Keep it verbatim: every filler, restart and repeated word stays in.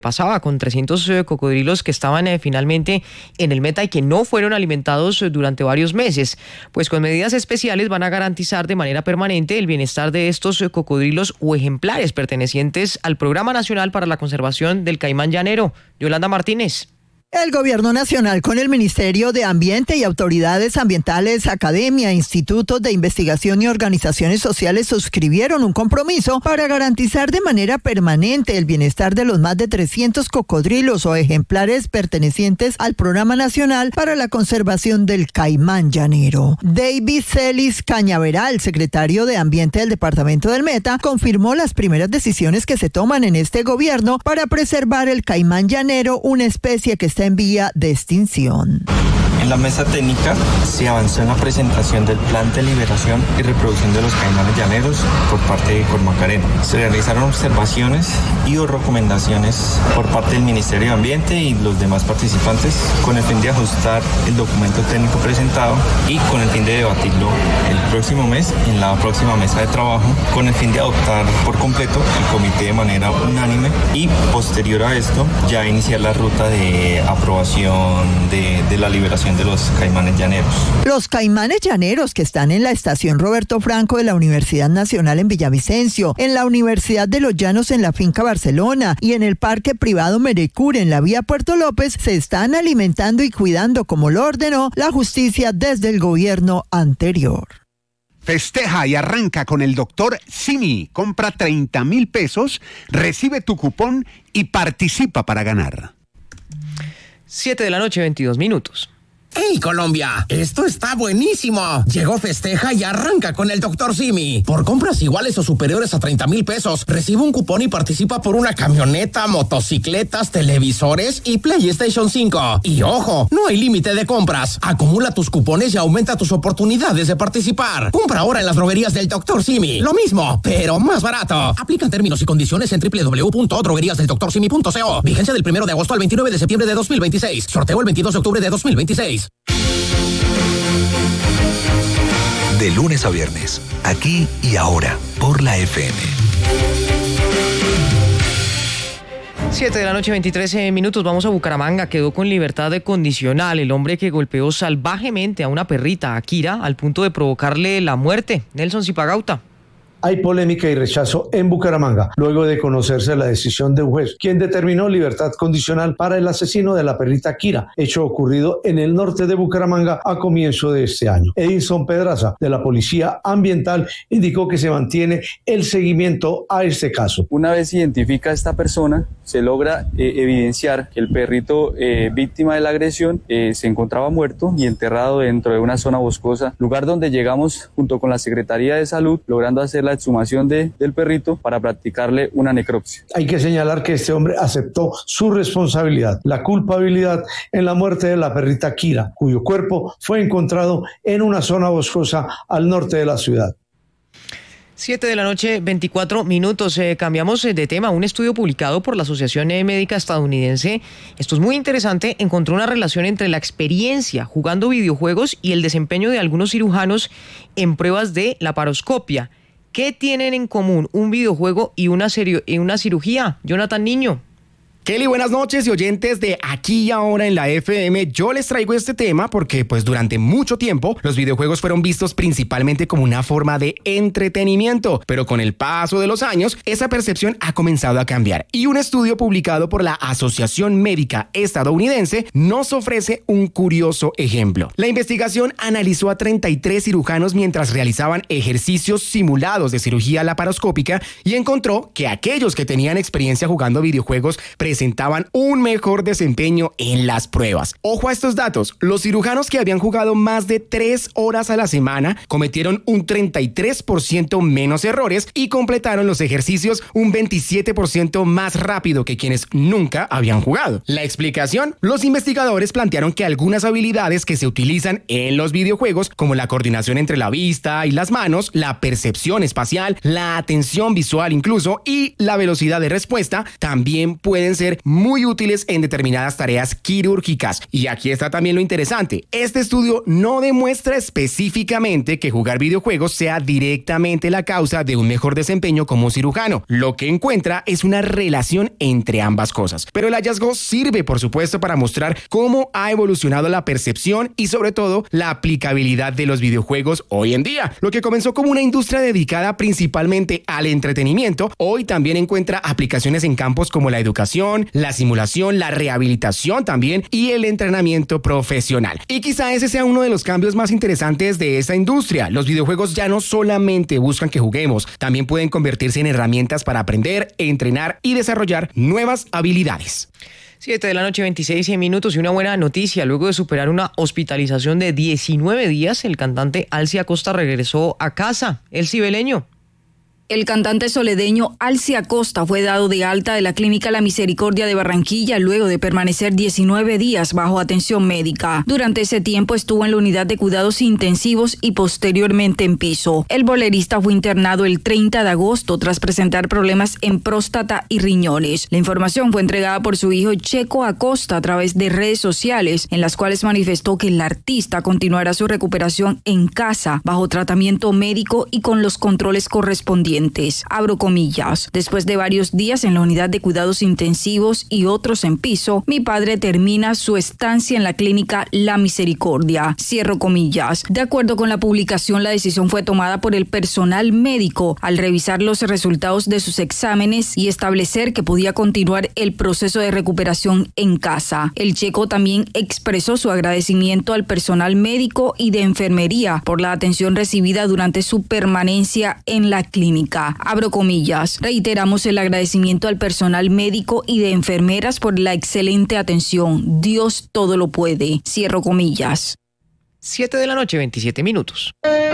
pasaba con trescientos eh, cocodrilos que estaban eh, finalmente en el Meta y que no fueron alimentados eh, durante varios meses. Pues con medidas especiales van a garantizar de manera permanente el bienestar de estos eh, cocodrilos o ejemplares pertenecientes al Programa Nacional para la Conservación del Caimán Llanero. Yolanda Martínez. El Gobierno Nacional con el Ministerio de Ambiente y autoridades ambientales, academia, institutos de investigación y organizaciones sociales suscribieron un compromiso para garantizar de manera permanente el bienestar de los más de trescientos cocodrilos o ejemplares pertenecientes al Programa Nacional para la Conservación del Caimán Llanero. David Celis Cañaveral, secretario de Ambiente del Departamento del Meta, confirmó las primeras decisiones que se toman en este gobierno para preservar el caimán llanero, una especie que está en vía de extinción. En la mesa técnica se avanzó en la presentación del Plan de Liberación y Reproducción de los Caimanes Llaneros por parte de Cormacarena. Se realizaron observaciones y o recomendaciones por parte del Ministerio de Ambiente y los demás participantes con el fin de ajustar el documento técnico presentado y con el fin de debatirlo el próximo mes en la próxima mesa de trabajo con el fin de adoptar por completo el comité de manera unánime y posterior a esto ya iniciar la ruta de aprobación de, de la liberación de los caimanes llaneros. Los caimanes llaneros que están en la estación Roberto Franco de la Universidad Nacional en Villavicencio, en la Universidad de los Llanos en la Finca Barcelona y en el Parque Privado Merecure en la Vía Puerto López se están alimentando y cuidando como lo ordenó la justicia desde el gobierno anterior. Festeja y arranca con el doctor Simi. Compra treinta mil pesos, recibe tu cupón y participa para ganar. siete de la noche, veintidós minutos. ¡Hey, Colombia! ¡Esto está buenísimo! Llegó Festeja y arranca con el doctor Simi. Por compras iguales o superiores a treinta mil pesos, recibe un cupón y participa por una camioneta, motocicletas, televisores y PlayStation cinco. Y ojo, no hay límite de compras. Acumula tus cupones y aumenta tus oportunidades de participar. Compra ahora en las droguerías del doctor Simi. Lo mismo, pero más barato. Aplican términos y condiciones en doble u doble u doble u punto droguerías del doctor simi punto co. Vigencia del primero de agosto al veintinueve de septiembre de dos mil veintiséis. Sorteo el veintidós de octubre de dos mil veintiséis. De lunes a viernes, aquí y ahora, por la F M. siete de la noche, veintitrés minutos. Vamos a Bucaramanga. Quedó con libertad condicional el hombre que golpeó salvajemente a una perrita, Akira, al punto de provocarle la muerte. Nelson Zipagauta. Hay polémica y rechazo en Bucaramanga, luego de conocerse la decisión de un juez, quien determinó libertad condicional para el asesino de la perrita Kira, hecho ocurrido en el norte de Bucaramanga a comienzo de este año. Edison Pedraza, de la Policía Ambiental, indicó que se mantiene el seguimiento a este caso. Una vez se identifica a esta persona, se logra eh, evidenciar que el perrito eh, víctima de la agresión eh, se encontraba muerto y enterrado dentro de una zona boscosa, lugar donde llegamos junto con la Secretaría de Salud, logrando hacer la exhumación de, del perrito para practicarle una necropsia. Hay que señalar que este hombre aceptó su responsabilidad, la culpabilidad en la muerte de la perrita Kira, cuyo cuerpo fue encontrado en una zona boscosa al norte de la ciudad. siete de la noche, veinticuatro minutos. Eh, cambiamos de tema. Un estudio publicado por la Asociación Médica Estadounidense, esto es muy interesante, encontró una relación entre la experiencia jugando videojuegos y el desempeño de algunos cirujanos en pruebas de laparoscopia. ¿Qué tienen en común un videojuego y una, serio, y una cirugía? Jonathan Niño. Kelly, buenas noches y oyentes de Aquí y Ahora en la F M. Yo les traigo este tema porque pues durante mucho tiempo los videojuegos fueron vistos principalmente como una forma de entretenimiento, pero con el paso de los años esa percepción ha comenzado a cambiar y un estudio publicado por la Asociación Médica Estadounidense nos ofrece un curioso ejemplo. La investigación analizó a treinta y tres cirujanos mientras realizaban ejercicios simulados de cirugía laparoscópica y encontró que aquellos que tenían experiencia jugando videojuegos presentaban un mejor desempeño en las pruebas. Ojo a estos datos, los cirujanos que habían jugado más de tres horas a la semana cometieron un treinta y tres por ciento menos errores y completaron los ejercicios un veintisiete por ciento más rápido que quienes nunca habían jugado. La explicación, los investigadores plantearon que algunas habilidades que se utilizan en los videojuegos, como la coordinación entre la vista y las manos, la percepción espacial, la atención visual incluso y la velocidad de respuesta, también pueden ser ser muy útiles en determinadas tareas quirúrgicas. Y aquí está también lo interesante. Este estudio no demuestra específicamente que jugar videojuegos sea directamente la causa de un mejor desempeño como cirujano. Lo que encuentra es una relación entre ambas cosas. Pero el hallazgo sirve, por supuesto, para mostrar cómo ha evolucionado la percepción y sobre todo la aplicabilidad de los videojuegos hoy en día. Lo que comenzó como una industria dedicada principalmente al entretenimiento, hoy también encuentra aplicaciones en campos como la educación, la simulación, la rehabilitación también y el entrenamiento profesional. Y quizá ese sea uno de los cambios más interesantes de esta industria. Los videojuegos ya no solamente buscan que juguemos, también pueden convertirse en herramientas para aprender, entrenar y desarrollar nuevas habilidades. siete de la noche, veintiséis minutos, y una buena noticia. Luego de superar una hospitalización de diecinueve días, el cantante Alci Acosta regresó a casa. El cibeleño. El cantante soledeño Alci Acosta fue dado de alta de la Clínica La Misericordia de Barranquilla luego de permanecer diecinueve días bajo atención médica. Durante ese tiempo estuvo en la unidad de cuidados intensivos y posteriormente en piso. El bolerista fue internado el treinta de agosto tras presentar problemas en próstata y riñones. La información fue entregada por su hijo Checo Acosta a través de redes sociales, en las cuales manifestó que el artista continuará su recuperación en casa, bajo tratamiento médico y con los controles correspondientes. Abro comillas. Después de varios días en la unidad de cuidados intensivos y otros en piso, mi padre termina su estancia en la clínica La Misericordia. Cierro comillas. De acuerdo con la publicación, la decisión fue tomada por el personal médico al revisar los resultados de sus exámenes y establecer que podía continuar el proceso de recuperación en casa. El checo también expresó su agradecimiento al personal médico y de enfermería por la atención recibida durante su permanencia en la clínica. Abro comillas. Reiteramos el agradecimiento al personal médico y de enfermeras por la excelente atención. Dios todo lo puede. Cierro comillas. siete de la noche, veintisiete minutos.